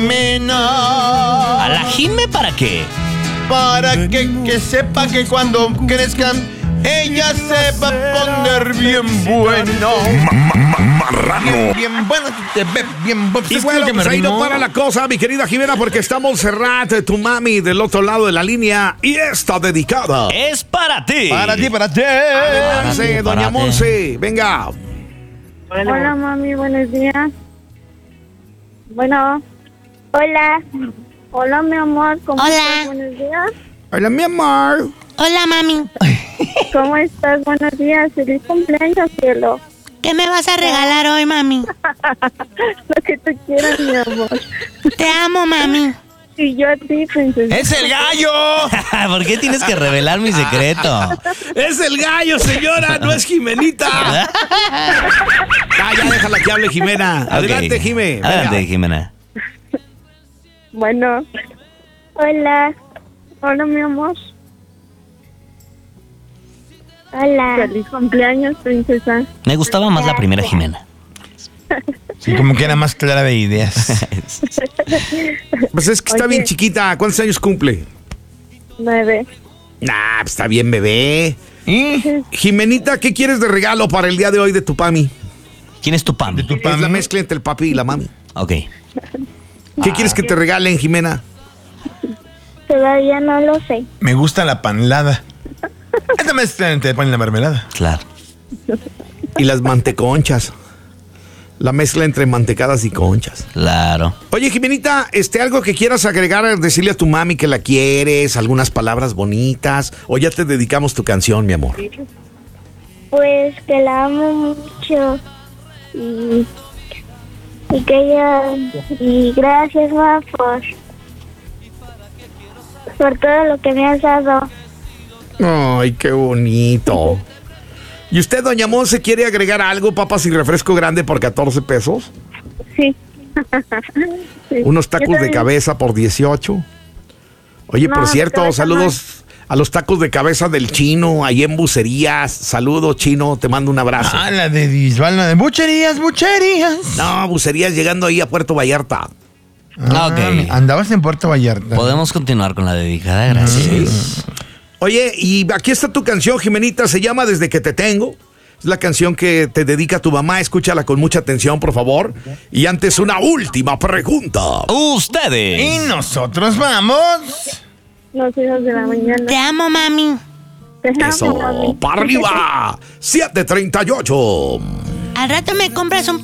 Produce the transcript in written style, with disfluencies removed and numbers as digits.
Jimena. ¿A la Jime para qué? Para que sepa que cuando crezcan, ella se va a poner bien bueno. Marrano. Bien bueno, bien bueno. Y bueno, pues ahí no para la cosa, mi querida Jimena, porque está Montserrat, tu mami, del otro lado de la línea, y está dedicada. Es para ti. Para ti, para ti. Adelante, doña Monse, venga. Hola, mami, buenos días. Bueno. Hola. Hola, mi amor, ¿cómo Hola. estás? Buenos días. Hola, mi amor. Hola, mami. ¿Cómo estás? Buenos días. Feliz cumpleaños, cielo. ¿Qué me vas a regalar hoy, mami? Lo que tú quieras, mi amor. Te amo, mami. Y yo a ti, princesa. ¡Es el gallo! ¿Por qué tienes que revelar mi secreto? Es el gallo, señora, no es Jimenita. Ya déjala que hable Jimena. Adelante, Ok. Jime. venga. Adelante, Jimena. Bueno. Hola. Hola, mi amor. Hola. Feliz cumpleaños, princesa. Me gustaba más la primera Jimena. Sí, como que era más clara de ideas. Pues es que está Oye. bien chiquita. ¿Cuántos años cumple? 9. Nah, pues está bien, bebé. ¿Y? Jimenita, ¿qué quieres de regalo para el día de hoy de tu pami? ¿Quién es tu Pami? Es la mezcla entre el papi y la mami. Ok. ¿Qué quieres que te regalen, Jimena? Todavía no lo sé. Me gusta la panlada. Esta vez te ponen la mermelada. Claro. Y las manteconchas. La mezcla entre mantecadas y conchas. Claro. Oye, Jimenita, algo que quieras agregar, decirle a tu mami que la quieres, algunas palabras bonitas, o ya te dedicamos tu canción, mi amor. Pues que la amo mucho. Y que ella. Y gracias, ma, por todo lo que me has dado. Ay, qué bonito. ¿Y usted, doña Monse, quiere agregar algo, papas y refresco grande por 14 pesos? Sí. Sí. Unos Yo tacos de también. cabeza por 18. Oye, No, por de cierto, cabeza saludos a los tacos de cabeza del Chino, ahí en Bucerías. Saludos, Chino, te mando un abrazo. Ah, la de Bisbal, la de bucherías. No, Bucerías llegando ahí a Puerto Vallarta. Ok. Andabas en Puerto Vallarta. Podemos continuar con la dedicada, gracias. Oye, y aquí está tu canción, Jimenita, se llama Desde que te tengo. Es la canción que te dedica tu mamá, escúchala con mucha atención, por favor. Y antes, una última pregunta. Ustedes. Y nosotros vamos. Los hijos de la mañana. Te amo, mami. Te amo, Eso, mami. para arriba. 7:38. Al rato me compras un